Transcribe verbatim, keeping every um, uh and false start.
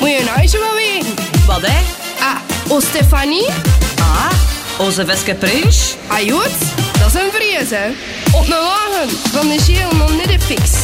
Moet je een huisje wel weten? Wat, hè? Ah, o Stefanie? Ah, onze Veske Pruis. Ah, goed, dat is een vrees, hè. Op een wagen van de Geel nog niet de fix.